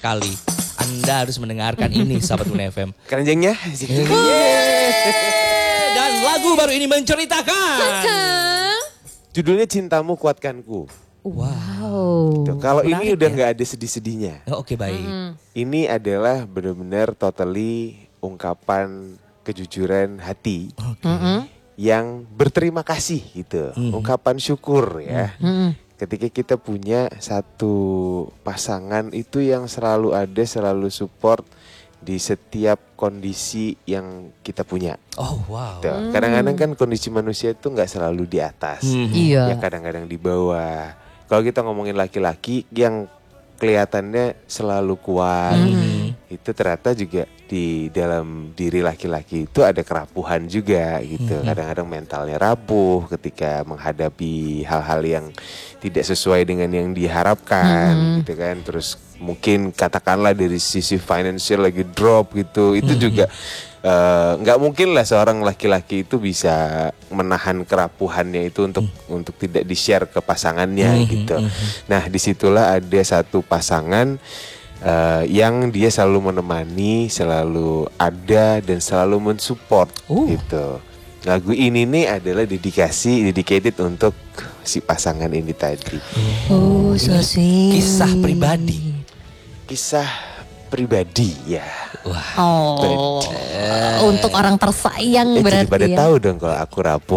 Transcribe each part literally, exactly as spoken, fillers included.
sekali. Anda harus mendengarkan ini sahabat Una F M. Keranjangnya. Dan lagu baru ini menceritakan. Judulnya Cintamu Kuatkanku. Wow. Tuh, kalau ini udah ya? nggak ada sedih-sedihnya. Oh, Oke okay, baik. Mm-hmm. Ini adalah benar-benar totally ungkapan kejujuran hati Okay. Mm-hmm. yang berterima kasih gitu, Mm-hmm. ungkapan syukur ya. Mm-hmm. Ketika kita punya satu pasangan itu yang selalu ada, selalu support di setiap kondisi yang kita punya. Oh wow. Tuh, kadang-kadang kan kondisi manusia itu nggak selalu di atas, Hmm. Iya. ya kadang-kadang di bawah. Kalau kita ngomongin laki-laki yang kelihatannya selalu kuat, Hmm. itu ternyata juga di dalam diri laki-laki itu ada kerapuhan juga gitu. Hmm. Kadang-kadang mentalnya rapuh ketika menghadapi hal-hal yang tidak sesuai dengan yang diharapkan Hmm. gitu kan. Terus mungkin katakanlah dari sisi financial lagi drop gitu. Itu Hmm. juga nggak uh, mungkin lah seorang laki-laki itu bisa menahan kerapuhannya itu untuk hmm. untuk tidak di-share ke pasangannya hmm. gitu. Hmm. Nah disitulah ada satu pasangan Uh, yang dia selalu menemani, selalu ada dan selalu mensupport uh. gitu. Lagu ini nih adalah dedikasi, dedicated untuk si pasangan ini tadi. Oh, so sweet. Kisah pribadi. Kisah pribadi ya. Wah. Oh, untuk orang tersayang Eh, berarti jadi pada ya. tahu dong kalau aku rapuh.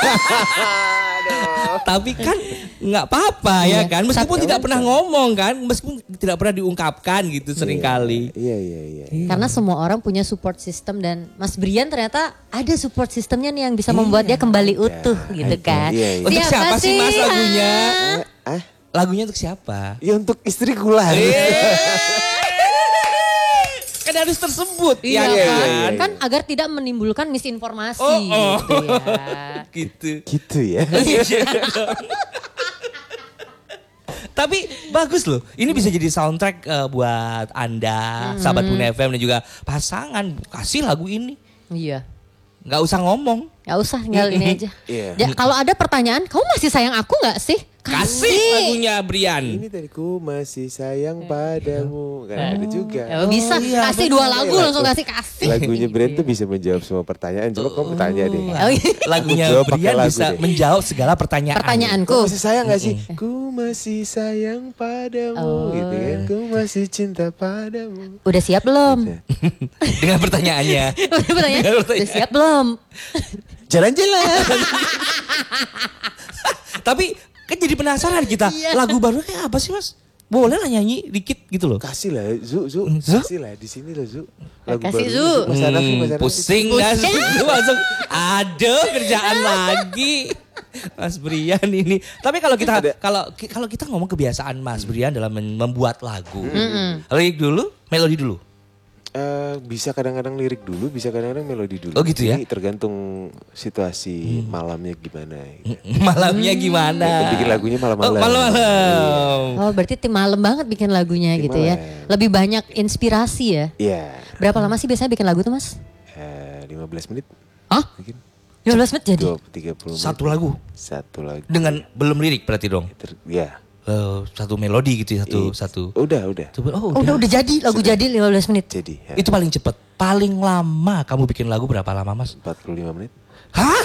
Tapi kan nggak apa-apa ya Iya. kan, meskipun Tapi- tidak pernah ngomong kan, meskipun tidak pernah diungkapkan gitu seringkali. Iya iya iya. Karena semua orang punya support system dan Mas Brian ternyata ada support systemnya nih yang bisa membuat dia kembali utuh gitu kan. Iya, iya. Untuk siapa sih Mas lagunya? Ah, ah, Lagunya untuk siapa? ya untuk istriku lah. Kan harus tersebut Iya ya kan? iya, kan? iya. Kan agar tidak menimbulkan misinformasi Oh, oh. gitu ya. Gitu. Gitu ya. Tapi bagus loh. Ini bisa jadi soundtrack uh, buat Anda, sahabat Una F M dan juga pasangan. Kasih lagu ini. Iya. Nggak usah ngomong. Gak usah, tinggal ini aja. Iya. Ya, kalau ada pertanyaan, kamu masih sayang aku gak sih? Kasih lagunya Brian. Ini tadi ku masih sayang padamu. Kan ada juga. Ya, bisa, Oh, iya, kasih betul. dua lagu Iya, langsung lagu- kasih kasih. Lagunya Brian tuh bisa menjawab semua pertanyaan. Coba kamu tanya deh. Oh, iya. Lagunya Jawab pakai Brian lagu bisa deh. menjawab segala pertanyaan. Ku Pertanyaanku. masih sayang gak sih? Ku masih sayang padamu. Oh. Gitu kan. Ku masih cinta padamu. Udah siap belum? Dengan pertanyaannya. Udah pertanyaan, Dengan udah pertanyaan. siap belum? Jalan-jalan. Tapi kan jadi penasaran kita. Iya. Lagu baru kayak apa sih Mas? Boleh lah nyanyi dikit gitu loh. Kasih lah Zu, Zu. Zu? Kasih lah di sini lah Zu. Lagu Kasih, baru Zu. ini, Mas Hanafi, Hmm, Mas Hanafi. pusing dah itu langsung ada kerjaan lagi. Mas Brian ini. Tapi kalau kita Ada. kalau kalau kita ngomong kebiasaan Mas Brian dalam mem- membuat lagu. Lirik dulu, melodi dulu. Eh, bisa kadang-kadang lirik dulu, bisa kadang-kadang melodi dulu. Oh, gitu ya? Ini tergantung situasi malamnya gimana. Gitu. Malamnya gimana? Ya, bikin lagunya malam-malam. Oh, malam-malam. Oh berarti tim malam banget bikin lagunya Tim gitu ya. malam. Lebih banyak inspirasi ya. Iya. Berapa lama sih biasanya bikin lagu tuh Mas? Eh, lima belas menit Hah? mungkin. lima belas menit jadi? dua puluh tiga puluh menit. Satu lagu Satu lagu. dengan belum lirik berarti dong. Ter- ya. Eh, satu melodi gitu ya, satu It- satu. Udah, udah. Coba, oh, Oh, udah udah jadi lagu jadi lima belas menit. Jadi ya, Itu paling cepet. Paling lama kamu bikin lagu berapa lama Mas? empat puluh lima menit. Hah?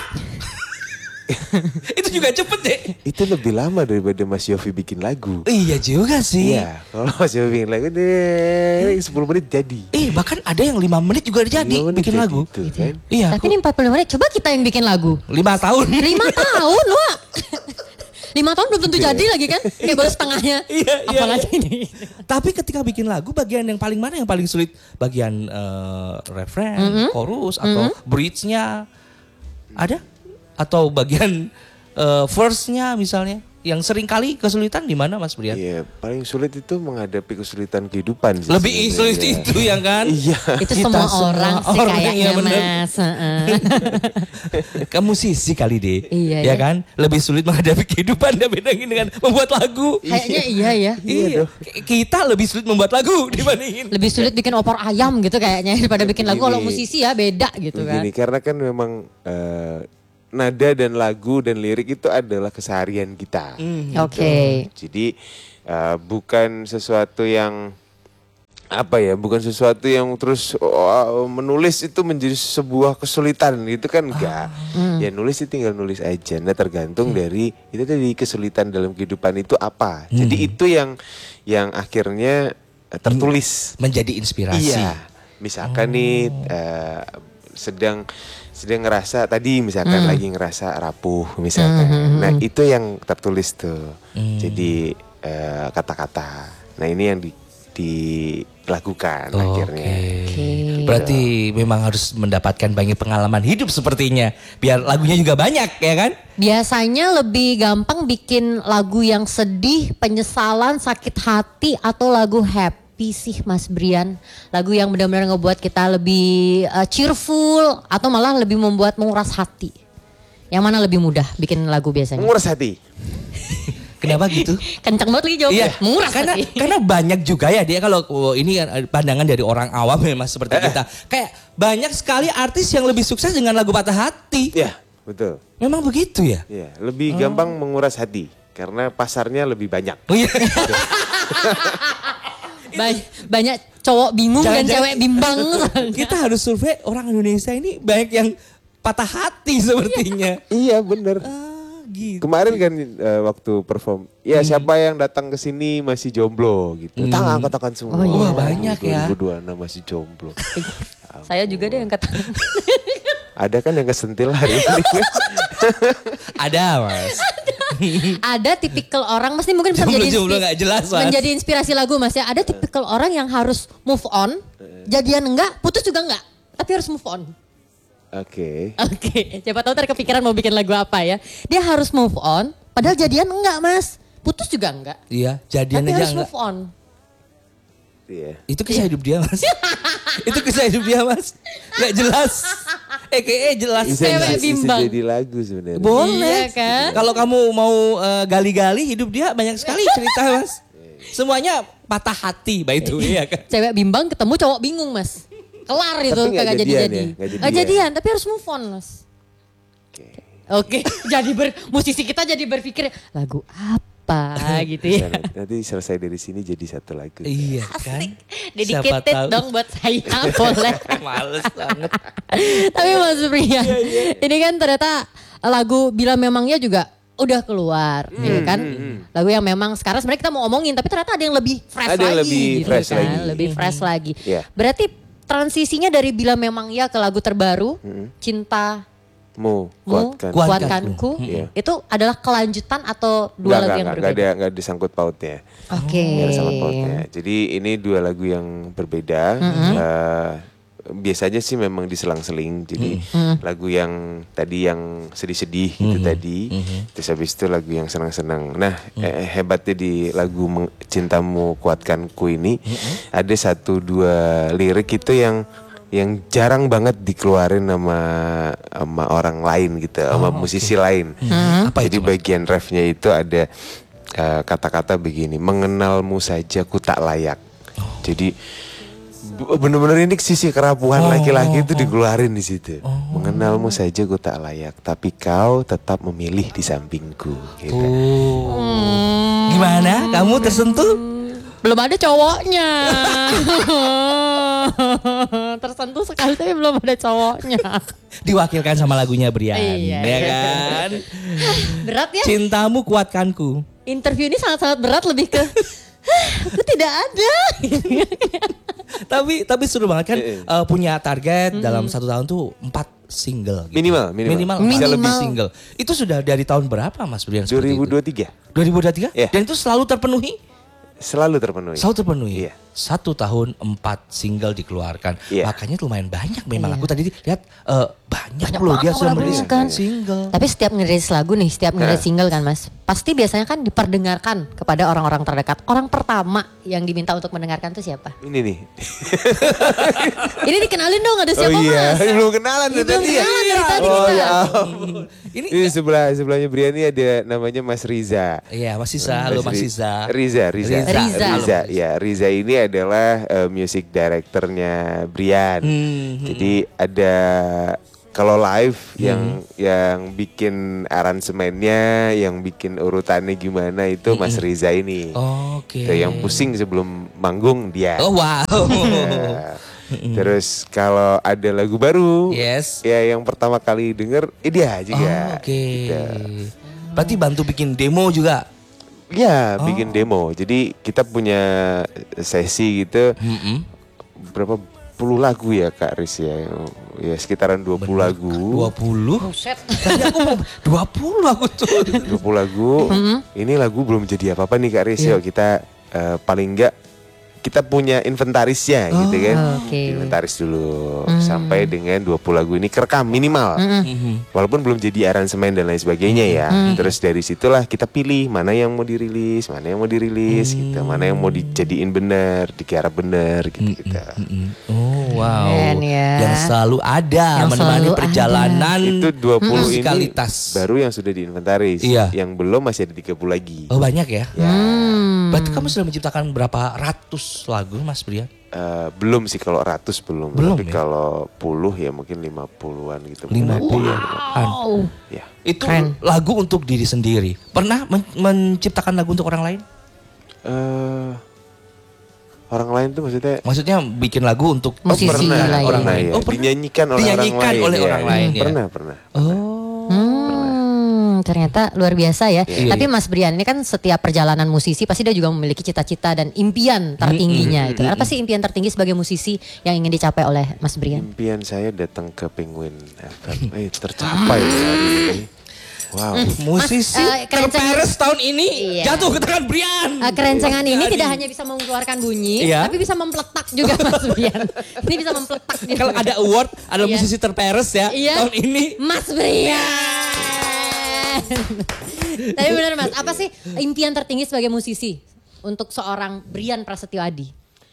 Itu juga cepet deh. Itu lebih lama daripada Mas Yofi bikin lagu. Iya juga sih. Iya, kalau Mas Yofi bikin lagu deh sepuluh menit jadi. Eh bahkan ada yang lima menit juga jadi lima menit bikin jadi lagu. itu, kan? Iya. Tapi ini empat puluh lima menit, coba kita yang bikin lagu. Lima tahun. Lima tahun Wak. Lima tahun belum tentu Gitu ya? jadi lagi kan. Kayak baru setengahnya. Iya, iya. Apalagi ini. Tapi ketika bikin lagu bagian yang paling mana yang paling sulit? Bagian eh, refren, Mm-hmm. chorus atau bridge-nya? Ada? Atau bagian eh, verse-nya misalnya? Yang sering kali kesulitan di mana Mas Brian? Iya, paling sulit itu menghadapi kesulitan kehidupan sih Lebih sebenarnya. sulit itu ya kan? Iya. Itu Kita semua semua orang sih orang, kayaknya iya bener. Mas. Heeh. Kamu sisi kali deh. Iya, ya iya. kan? Lebih sulit menghadapi kehidupan dibandingin dengan membuat lagu. Kayaknya iya ya. Iya. Kita lebih sulit membuat lagu dibandingin. Lebih sulit bikin opor ayam gitu kayaknya daripada bikin lagu. Kalau Begini. musisi ya beda gitu kan. Begini, karena kan memang eh, nada dan lagu dan lirik itu adalah keseharian kita. Oke. Jadi eh, bukan sesuatu yang apa ya, bukan sesuatu yang terus oh, menulis itu menjadi sebuah kesulitan gitu kan enggak. Ah. Ya nulis itu tinggal nulis aja. Nah tergantung hmm. dari itu tadi kesulitan dalam kehidupan itu apa. Hmm. Jadi itu yang yang akhirnya tertulis menjadi inspirasi. Iya. Misalkan oh. nih uh, sedang sedang ngerasa tadi misalkan hmm. lagi ngerasa rapuh misalkan. Hmm. Nah itu yang tertulis tuh. Hmm. Jadi uh, kata-kata. Nah ini yang di dilakukan oh, akhirnya. Okay. Berarti memang harus mendapatkan banyak pengalaman hidup sepertinya. Biar lagunya juga banyak ya kan? Biasanya lebih gampang bikin lagu yang sedih, penyesalan, sakit hati atau lagu happy sih Mas Brian. Lagu yang benar-benar ngebuat kita lebih uh, cheerful atau malah lebih membuat menguras hati. Yang mana lebih mudah bikin lagu biasanya? Menguras hati. Kenapa gitu? Kencang banget lagi jawabnya. Iya, menguras karena hati. Karena banyak juga ya dia kalau oh, ini kan pandangan dari orang awam ya Mas seperti kita. Kayak banyak sekali artis yang lebih sukses dengan lagu patah hati. Iya, betul. Memang begitu ya? Iya, lebih oh. gampang menguras hati karena pasarnya lebih banyak. Oh iya. Banyak, banyak cowok bingung Jangan dan cewek bimbang. Kita harus survei orang Indonesia ini banyak yang patah hati sepertinya. Iya, bener. Uh. Gitu. Kemarin kan uh, waktu perform, ya hmm. siapa yang datang ke sini masih jomblo gitu. Hmm. Tangan angkat-angkat semua. Oh, iya. Wah banyak ya. dua ribu dua puluh enam masih jomblo. Saya juga deh yang kata. Ada kan yang kesentil hari ini. Ada Mas. Ada tipikal orang, Mas ini mungkin bisa menjadi, jomblo gak jelas, Mas. menjadi inspirasi lagu Mas ya. Ada tipikal orang yang harus move on, jadian enggak, putus juga enggak, tapi harus move on. Oke. Okay. Oke, okay. Siapa tahu ntar kepikiran mau bikin lagu apa ya. Dia harus move on, padahal jadian enggak Mas. Putus juga enggak. Iya, jadian tapi aja harus enggak. move on. Iya. Itu kisah hidup dia Mas. Itu kisah hidup dia Mas. Gak jelas. Eh kayaknya jelas. Bisa, cewek bisa, bimbang. Bisa jadi lagu sebenarnya. Boleh iya, kan. Kalau kamu mau uh, gali-gali hidup dia banyak sekali cerita Mas. Semuanya patah hati by the way ya kan. Cewek bimbang ketemu cowok bingung Mas. Kelar itu kagak jadi-jadi. Ya? Gak jadian, tapi harus move on Mas. Oke. Oke, jadi ber, musisi kita jadi berpikir lagu apa gitu ya. Nanti selesai dari sini jadi satu lagu. Iya kan. Dedicated dong buat saya boleh. Males banget. Tapi Mas Brian, ini kan ternyata lagu Bila Memangnya juga udah keluar, hmm, ya kan? Hmm, hmm. Lagu yang memang sekarang sebenarnya kita mau ngomongin, tapi ternyata ada yang lebih fresh ada lagi. Yang lebih gitu fresh kan? lagi. Lebih fresh hmm. lagi. Yeah. Berarti transisinya dari Bila Memang Ya ke lagu terbaru, hmm. Cinta Mu, kuatkan. Kuatkanku, yeah. itu adalah kelanjutan atau dua nggak, lagu nggak, yang nggak, berbeda? Nggak ada, nggak disangkut pautnya. Oke. Okay. Nggak ada sangkut pautnya. Jadi ini dua lagu yang berbeda. Mm-hmm. Uh, biasanya sih memang diselang-seling. Jadi mm-hmm. lagu yang tadi yang sedih-sedih mm-hmm. itu tadi. Mm-hmm. Terus habis itu lagu yang senang-senang. Nah mm-hmm. eh, hebatnya di lagu Cintamu Kuatkanku ini mm-hmm. ada satu dua lirik itu yang yang jarang banget dikeluarin sama sama orang lain gitu, oh, sama musisi okay. lain. Hmm. Apa Jadi itu, bagian refnya itu ada uh, kata-kata begini, mengenalmu saja ku tak layak. Oh. Jadi benar-benar ini sisi kerapuhan oh, laki-laki itu oh. dikeluarin di situ. Oh. Mengenalmu saja ku tak layak, tapi kau tetap memilih di sampingku. Gitu. Oh. Hmm. Gimana? Kamu tersentuh? Belum ada cowoknya. Tersentuh sekali tapi belum ada cowoknya. Diwakilkan sama lagunya Brian, iya, ya kan? Berat ya? Cintamu Kuatkanku. Interview ini sangat-sangat berat, lebih ke aku tidak ada. tapi tapi seru banget kan uh, punya target mm-hmm. dalam satu tahun tuh empat single. Gitu. Minimal, minimal, minimal, minimal. bisa lebih single. Itu sudah dari tahun berapa Mas Brian? dua ribu dua puluh tiga. dua ribu dua puluh tiga? Yeah. Dan itu selalu terpenuhi? Selalu terpenuhi. Selalu terpenuhi. Iya. Satu tahun empat single dikeluarkan. Iya. Makanya lumayan banyak memang. Iya. Aku tadi lihat uh, banyak, banyak loh dia sudah merilis merilis kan single. Tapi setiap ngerilis lagu nih, setiap ngerilis single kan Mas, pasti biasanya kan diperdengarkan kepada orang-orang terdekat. Orang pertama yang diminta untuk mendengarkan tuh siapa? Ini nih. Ini dikenalin dong, ada siapa oh, iya. Mas? Belum kenalan Belum tadi ya. kenalan dari tadi oh, kita. Ya. Ini, ini sebelah sebelahnya Brian ini ada namanya Mas Riza. Iya, Mas Riza. Halo Mas Riza. Riza, Riza. Riza. Riza. Riza. Ya, Riza ini adalah uh, music directornya Brian. Hmm, Jadi hmm. ada kalau live yang yang bikin aransemennya, yang bikin urutannya gimana itu Mas Riza ini. Oke. Itu yang pusing sebelum manggung dia. Oh wow. Ya. Terus kalau ada lagu baru, Yes. ya yang pertama kali denger, eh dia juga. Oh, Oke. Gitu. Berarti bantu bikin demo juga. Ya, bikin demo. Jadi kita punya sesi gitu. Mm-mm. Berapa puluh lagu ya Kak Riz ya? Ya sekitaran dua puluh lagu. dua puluh. Buset. Tadi aku mau dua puluh aku tuh. dua puluh lagu. Ini lagu belum jadi apa-apa nih Kak Riz. Yuk kita eh, paling enggak kita punya inventarisnya gitu kan. Oke. Inventaris dulu sampai dengan dua puluh lagu ini kerekam minimal. Walaupun belum jadi aransemen dan lain sebagainya ya. Terus dari situlah kita pilih mana yang mau dirilis, mana yang mau dirilis gitu, mana yang mau dijadiin bener, digarap bener gitu gitu. Oh wow. Keren ya. Yang selalu ada Yang menemani selalu perjalanan Itu dua puluh ini musikalitas. baru yang sudah diinventaris. Iya. Yang belum masih ada tiga puluh lagi. Oh banyak ya. Ya. Berarti kamu sudah menciptakan berapa ratus lagu Mas Brian? Eh, belum sih kalau ratus belum, Belum tapi ya? kalau puluh ya mungkin lima puluhan gitu. lima Mungkin puluh. ada. Wow. Ya. Itu Keren. lagu untuk diri sendiri. Pernah men- menciptakan lagu untuk orang lain? Eh, orang lain tuh maksudnya Maksudnya bikin lagu untuk Musisi pernah, lain. orang pernah lain. ya. Oh, pernah. Dinyanyikan oleh Dinyanyikan orang lain. oleh ya, orang ya. lain, ya. Pernah, pernah. Oh. Hmm, ternyata luar biasa ya. Iya, Tapi iya. Mas Brian ini kan setiap perjalanan musisi pasti dia juga memiliki cita-cita dan impian tertingginya itu. Apa sih impian tertinggi sebagai musisi yang ingin dicapai oleh Mas Brian? Impian saya datang ke Penguin F M. Eh, tercapai ya hari ini. Wow. Musisi Mas, eh, kerencengan- terperes tahun ini Iya. jatuh ke tangan Brian. Uh, kerencengan ini Jadi, tidak hanya bisa mengeluarkan bunyi, Iya. tapi bisa mempletak juga Mas Brian. Ini bisa mempletak juga. Kalau ada award, ada Iya. musisi terperes ya Iya. tahun ini. Mas Brian. Tapi benar Mas, apa sih impian tertinggi sebagai musisi untuk seorang Brian Prasetyo Adi?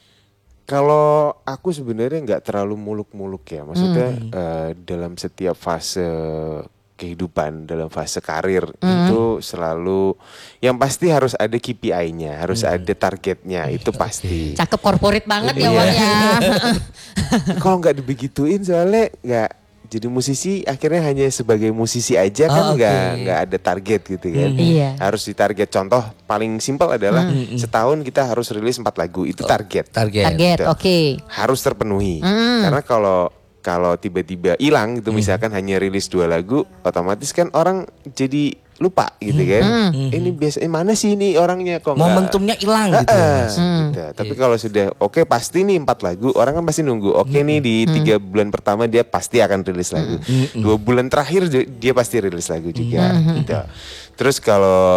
Kalau aku sebenarnya nggak terlalu muluk-muluk ya, maksudnya Hmm. eh, dalam setiap fase kehidupan, dalam fase karir itu selalu yang pasti harus ada K P I-nya, harus ada targetnya, itu pasti. Cakep korporat banget ya Iya. Wak ya. Kalau nggak dibegituin soalnya nggak jadi musisi akhirnya hanya sebagai musisi aja kan Oh, nggak oke. nggak ada target gitu kan. Iya. Harus ditarget. Contoh paling simpel adalah setahun kita harus rilis empat lagu, itu target. Target. Target, Gitu. oke. Harus terpenuhi. Karena kalau kalau tiba-tiba hilang gitu misalkan hanya rilis dua lagu, otomatis kan orang jadi lupa gitu kan. Ini biasanya mana sih ini orangnya kok nggak- Momentumnya hilang gitu. Eh, Mas. gitu. Tapi kalau sudah oke pasti nih empat lagu, orang kan pasti nunggu. Oke nih di tiga bulan pertama dia pasti akan rilis lagu. Dua bulan terakhir ju- dia pasti rilis lagu juga. Gitu. Terus kalau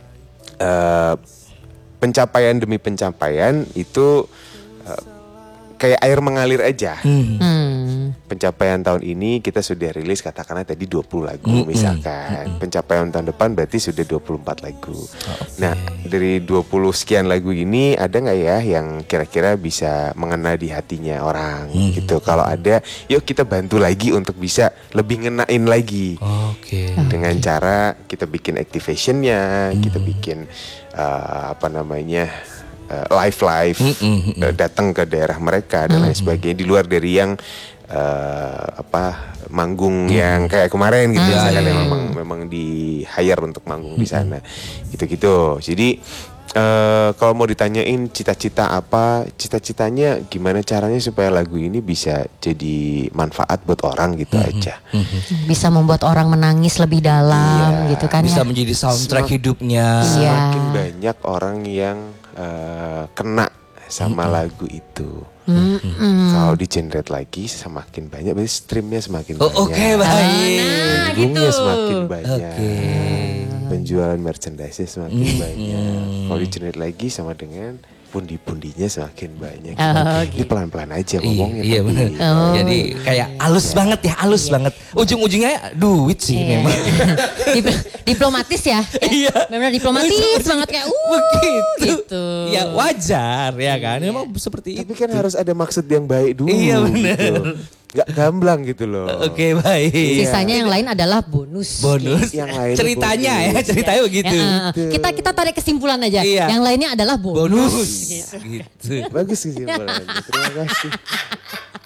eh, pencapaian demi pencapaian itu eh, kayak air mengalir aja. Hmm. Pencapaian tahun ini kita sudah rilis katakanlah tadi dua puluh lagu misalkan. Pencapaian tahun depan berarti sudah dua puluh empat lagu. Nah, dari dua puluh sekian lagu ini ada nggak ya yang kira-kira bisa mengena di hatinya orang gitu. Kalau ada, yuk kita bantu lagi untuk bisa lebih ngenain lagi. Oke. Dengan cara kita bikin activationnya, kita bikin eh, apa namanya eh, live live, eh, datang ke daerah mereka dan lain sebagainya di luar dari yang eh, apa manggung yang kayak kemarin gitu, misalkan yang memang memang di hire untuk manggung di sana, gitu-gitu. Jadi eh, kalau mau ditanyain cita-cita apa, cita-citanya gimana caranya supaya lagu ini bisa jadi manfaat buat orang gitu aja. Bisa membuat orang menangis lebih dalam Iya, gitu kan Bisa ya. menjadi soundtrack hidupnya. Iya. Semakin banyak orang yang eh, kena sama lagu itu. Kalau di generate lagi semakin banyak, berarti streamnya semakin Oh, banyak. oke baik. Nah, Manggungnya gitu. semakin banyak. Oke. Penjualan merchandise semakin banyak. Kalau di generate lagi sama dengan pundi-pundinya semakin banyak. Oh, Ini pelan-pelan aja Iya, ngomongnya. iya tapi- benar. Oh. Jadi kayak halus banget ya, halus banget. Ujung-ujungnya duit sih Iya. memang. Dip- diplomatis ya. Iya. Benar diplomatis banget kayak uh Begitu. gitu. Ya wajar ya kan. Memang seperti Tapi itu. kan harus ada maksud yang baik dulu. Iya, benar. Gitu. Gak gamblang gitu loh. Oke baik. Sisanya yang lain adalah bonus. Bonus. Yang lainnya Ceritanya ya, bonus. ceritanya begitu. Ya, uh, kita kita tarik kesimpulan aja. Iya. Yang lainnya adalah bonus. Bonus. Gitu. Bagus kesimpulannya. Terima kasih.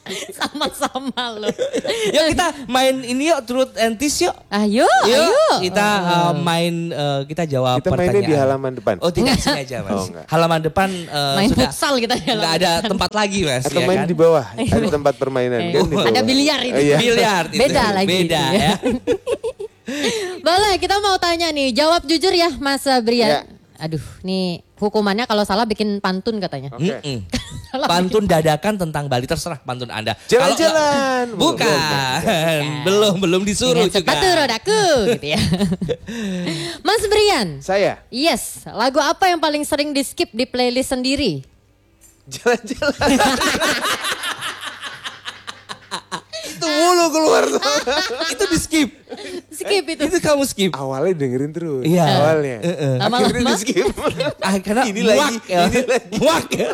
Sama-sama loh. Yuk kita main ini yuk, truth and tis yuk. Ayo, Yuk, ayo. kita uh, main, uh, kita jawab Kita pertanyaan. mainnya di halaman depan. Oh tidak sengaja mas. Oh, enggak. Halaman depan uh, Main sudah futsal kita ya. nggak ada tempat lagi mas. Atau ya main kan? di bawah, ada tempat permainan kan di bawah. Ada biliar itu. Oh, iya. Biliar itu. Beda lagi Beda itu, ya. Boleh, kita mau tanya nih. Jawab jujur ya Mas Brian. Ya. Aduh, nih hukumannya kalau salah bikin pantun katanya. Oke. Mm-mm. Pantun dadakan tentang Bali, terserah pantun Anda. Kalau Jalan-jalan. nggak- Bukan. Belum belum disuruh Dengan juga. sepatu rodaku gitu ya. Mas Brian. Saya Yes, lagu apa yang paling sering di skip di playlist sendiri? jalan-jalan. Itu mulu keluar tuh. Itu di skip. Skip itu. Itu kamu skip. Awalnya dengerin terus. Iya. Awalnya. Lama-lama. Akhirnya di skip. Ah, karena Ini muak lagi, ya. ini lagi. Muak ya.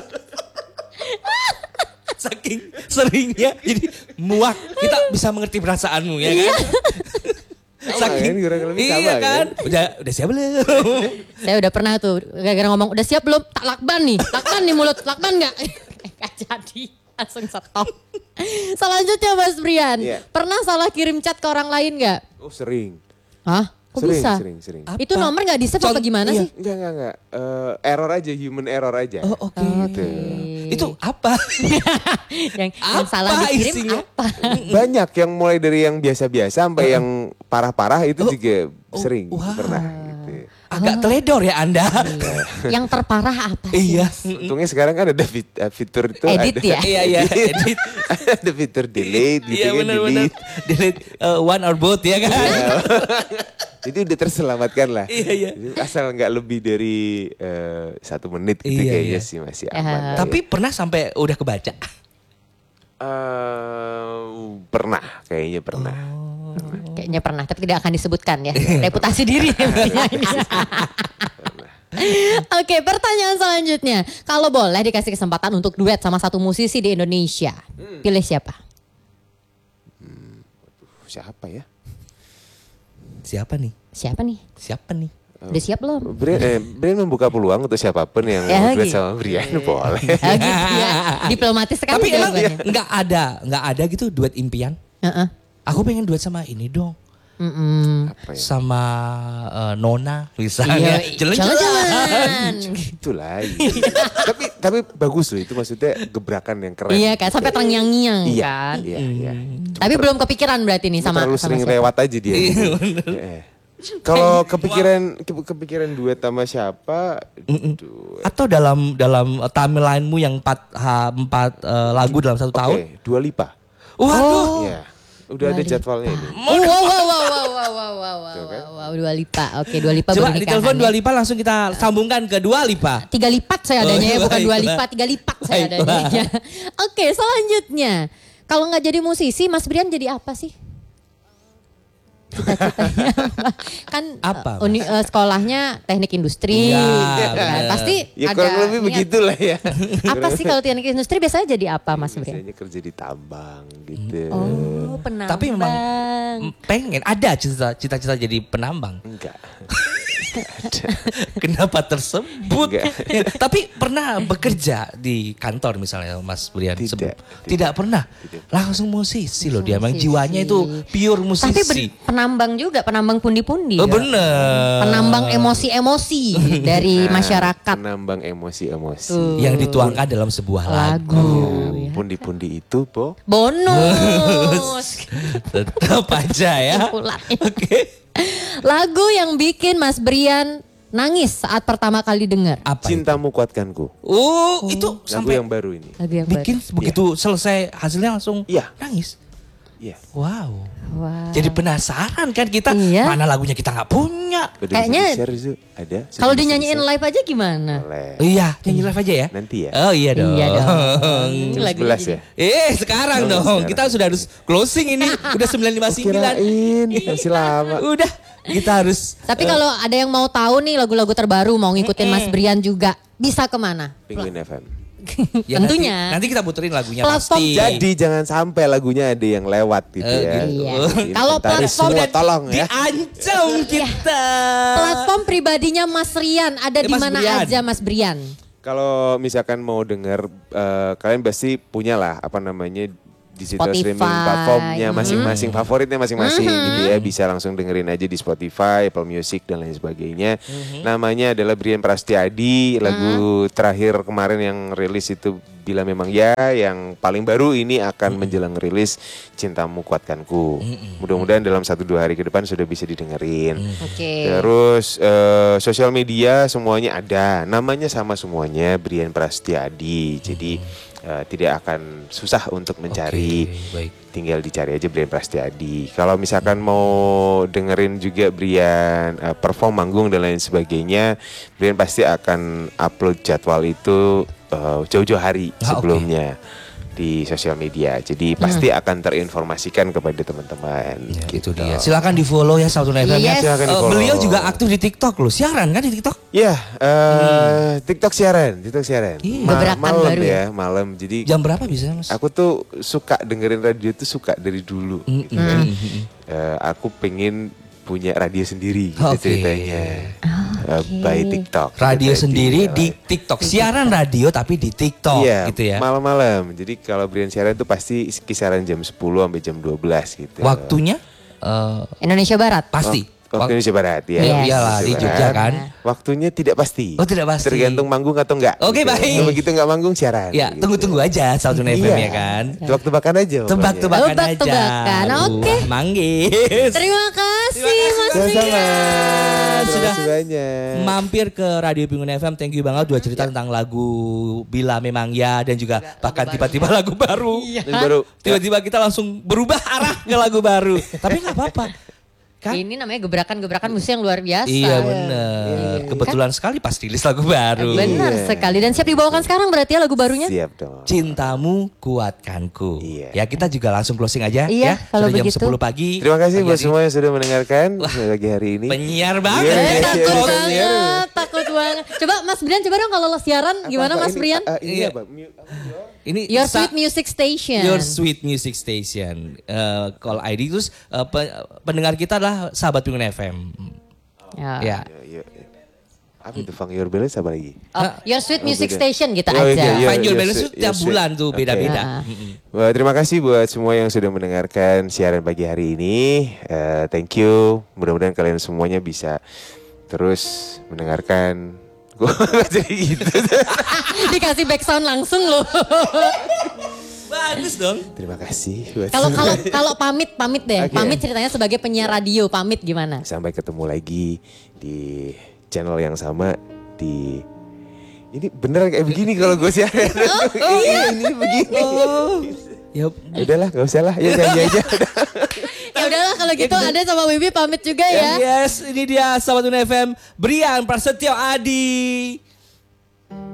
Saking seringnya jadi muak. Kita bisa mengerti perasaanmu ya kan. Sama kan, kurang lebih iya sama kan. kan? Udah udah siap belum? Saya udah pernah tuh gara-gara ngomong udah siap belum? Tak lakban nih. Lakban nih mulut. Lakban enggak? Enggak jadi. Langsung stop. Selanjutnya Mas Brian. Iya. Pernah salah kirim chat ke orang lain enggak? Oh sering. Hah? Kok sering, bisa? sering, sering. Apa? Itu nomor nggak di save apa Con- gimana iya. sih? Enggak, enggak, enggak. Eh, error aja, human error aja. Oh oke. Gitu. Itu apa? yang, yang Apa salah dikirim isinya? apa? Banyak yang mulai dari yang biasa-biasa sampai yang parah-parah itu Oh. juga Oh, sering wah. pernah gitu. Agak teledor ya Anda. Yang terparah apa sih? Iya. Untungnya sekarang kan ada fit- uh, fitur itu Edit ada. ya? Iya iya edit. Ada fitur delete gitu Iya kan, benar-benar. delete. Delete uh, one or both ya kan. Itu udah terselamatkan lah. Iya, iya. Jadi asal nggak lebih dari eh, satu menit gitu Iya, kayaknya iya. sih masih Ya. aman. lah Tapi ya. pernah sampai udah kebaca. Eh, pernah, kayaknya pernah. Kayaknya pernah, tapi tidak akan disebutkan ya. Reputasi diri intinya ini. Oke, pertanyaan selanjutnya. Kalau boleh dikasih kesempatan untuk duet sama satu musisi di Indonesia, pilih siapa? Siapa ya? Siapa nih? Siapa nih? Siapa nih? Udah siap belum? Brian, eh, Brian membuka peluang untuk siapapun yang Ya, mau duet gitu. sama Brian boleh. Ah, gitu ya. Diplomatis sekali Tapi emang jawabannya. nggak ada, nggak ada gitu duet impian. Heeh. Aku pengen duet sama ini dong. Mm-mm. Apa ya? Sama eh, Nona misalnya. Iya, Jalan-jalan. jalan-jalan. Itulah. Iya. tapi tapi bagus loh itu maksudnya gebrakan yang keren. Iya kan, sampai terngiang-ngiang Iya, kan. iya, iya. Tapi belum kepikiran berarti nih Cuma sama terlalu sama sering siapa? lewat aja dia. Eh. Kalau kepikiran ke- kepikiran duet sama siapa? Duet. Atau dalam dalam eh, timelinemu yang empat, ha, empat eh, lagu dalam satu tahun. Oke, Dua Lipa. Waduh. Iya. Udah ada jadwalnya ini. Oh, wow, wow, wow, wow, wow, wow, wow, wow, kan? wow, Dua Lipa. Oke, Dua Lipa Coba baru di nikahan telepon ya. Dua Lipa langsung kita sambungkan ke Dua Lipa. Tiga lipat saya adanya ya, Oh, bukan dua baiklah. lipat, tiga lipat saya Baiklah. adanya. Oke, selanjutnya. Kalau nggak jadi musisi, Mas Brian jadi apa sih? Cita-citanya apa? Kan Apa, uh, uni- uh, sekolahnya teknik industri. Iya, gitu kan. benar. Pasti Ya ada kurang lebih niat. begitulah ya. Apa sih kalau teknik industri biasanya jadi apa, Mas Brian? Biasanya kerja di tambang gitu. Oh, penambang. Tapi memang mm, pengen ada cita- cita-cita jadi penambang. Enggak. Kenapa tersebut? Enggak. Ya, tapi pernah bekerja di kantor misalnya Mas Brian? Tidak, Sebelum- tidak. tidak pernah. Tidak. Langsung musisi loh dia. Memang Musisi. jiwanya itu pure Tapi musisi. ben- penambang juga, penambang pundi-pundi. Oh ya. bener. Penambang emosi-emosi dari Nah, masyarakat. Penambang emosi-emosi. Tuh. Yang dituangkan dalam sebuah lagu. Lagu. ya. Pundi-pundi itu, Po. Bonus. Tetap aja ya. Pulang. Oke. Lagu yang bikin Mas Brian nangis saat pertama kali dengar. Apa? itu? Cintamu kuatkanku. Oh, itu Lagu sampai yang baru ini. Lagu yang bikin baru. begitu selesai hasilnya langsung Iya. nangis. Iya. Wow. Wah. Jadi penasaran kan kita Iya. mana lagunya kita nggak punya. Udah Kayaknya bisa di-share, Zu? Ada? Sudah Kalau bisa dinyanyiin di-share? live aja gimana? Boleh. Oh iya, nyanyi live aja ya. Nanti ya. Oh iya dong. Iya dong. Jam Lagunya sebelas jadi- ya. Eh sekarang Oh, dong, sekarang. kita sudah harus closing ini. Udah sembilan lima sembilan. Kirain masih lama. Udah, kita harus. Tapi kalau ada yang mau tahu nih lagu-lagu terbaru, mau ngikutin Mas Brian juga, bisa kemana? Penguin F M. Ya, Tentunya. Nanti, nanti kita puterin lagunya Platform- pasti. Jadi jangan sampai lagunya ada yang lewat gitu Eh, ya. gitu. Iya. Jadi Kalau inventaris platform semua dan tolong ya. diancam kita. Platform pribadinya Mas Rian ada Eh, di Mas mana Brian. aja Mas Brian? Kalau misalkan mau denger, eh, kalian pasti punya lah apa namanya digital Spotify. streaming platformnya Hmm. masing-masing, favoritnya masing-masing Mhm. gitu ya. Bisa langsung dengerin aja di Spotify, Apple Music dan lain sebagainya. Namanya adalah Brian Prastiadi. Lagu terakhir kemarin yang rilis itu Bila Memang Ya, yang paling baru ini akan menjelang rilis Cintamu Kuatkanku. Mudah-mudahan dalam satu dua hari ke depan sudah bisa didengerin. Oke. Terus eh, sosial media semuanya ada, namanya sama semuanya, Brian Prastiadi. Jadi eh, tidak akan susah untuk mencari. Oke, baik. Tinggal dicari aja Brian Prastiadi. Kalau misalkan mau dengerin juga Brian eh, perform, manggung dan lain sebagainya, Brian pasti akan upload jadwal itu eh, jauh-jauh hari Ah, sebelumnya di sosial media. Jadi pasti akan terinformasikan kepada teman-teman. Ya, gitu. itu dia. Silakan di follow ya Satu F M. Yes. Silakan Eh, di-follow. beliau juga aktif di TikTok loh. Siaran kan di TikTok? Ya, eh, TikTok siaran, TikTok siaran. Iya. Gebrakan malam baru ya, malam. Jadi Jam berapa biasanya Mas? aku tuh suka dengerin radio tuh suka dari dulu. gitu kan. Eh, aku pengen punya radio sendiri gitu Oke. ceritanya. Eh, by TikTok. Radio Gitu, sendiri radio. di TikTok. Siaran radio tapi di TikTok Iya, gitu ya. malam-malam. Jadi kalau Brian siaran tuh pasti kisaran jam sepuluh sampai jam dua belas gitu. Waktunya eh, Indonesia Barat. pasti. Waktu Indonesia Barat ya. Iya, iyalah, di Indonesia Jogja Barat. kan. Waktunya tidak pasti. Oh, tidak pasti. Tergantung manggung atau enggak. Oke, gitu. baik. Kalau begitu enggak manggung siaran. Ya, gitu. tunggu-tunggu aja Satu F M Iya. ya kan. Tebak-tebakan aja. pokoknya. Tebak-tebakan aja. Tebak-tebakan, Aduh, oke. Manggis. Terima kasih Mas Sama-sama. Brian. Terima Sudah kasih banyak. mampir ke Radio Pingun F M. Thank you banget udah cerita tentang lagu Bila Memang Ya dan juga bahkan tiba-tiba lagu baru. Ini baru Tiba-tiba kita langsung berubah arah ke lagu baru. Tapi nggak apa-apa. Kan? Ini namanya gebrakan-gebrakan musik yang luar biasa. Iya bener. Kebetulan sekali pas rilis lagu baru. Benar sekali. Dan siap dibawakan sekarang berarti ya lagu barunya? siap dong. Cintamu Kuatkanku. Iya. Ya kita juga langsung closing aja Iya, ya. kalau Sudah jam begitu. sepuluh pagi. Terima kasih Pagi buat hari. semua yang sudah mendengarkan pagi hari ini. Penyiar Iya, banget. iya, Eh, iya, takut iya, banget, iya. takut banget. Coba Mas Brian, coba dong kalau lo siaran gimana Apa, Mas ini, Brian? ah, ini Iya. apa? Mu- apa, Ini Your sa- Sweet Music Station. Your Sweet Music Station. Eh, call I D terus eh, pe- pendengar kita adalah sahabat Pingun F M. Ya. Ya. Ya, ya, ya. Apa itu Fang Your Balance apa lagi? Oh, Your Sweet Oh, Music beda. Station gitu Oh, aja. iya, iya. Find Your Your Balance Sweet- itu tiap Your Sweet. bulan tuh Oke. beda-beda. Ah. Mm-mm. Wah, terima kasih buat semua yang sudah mendengarkan siaran pagi hari ini. Eh, thank you. Mudah-mudahan kalian semuanya bisa terus mendengarkan. Gue jadi gitu. Dikasih back sound langsung loh. Bagus dong. Terima kasih. buat Kalau semua. kalau kalau pamit pamit deh. Oke. Pamit ceritanya sebagai penyiar radio, pamit gimana? Sampai ketemu lagi di channel yang sama di ini bener kayak begini kalau gue siaran. Iya ini begini. Oh. Ya, Ya udahlah nggak usah lah. Ya nyanyi aja. Ya udahlah kalau gitu ada sama Wibi pamit juga ya. yes, ini dia sahabat F M Brian Prasetyo Adi.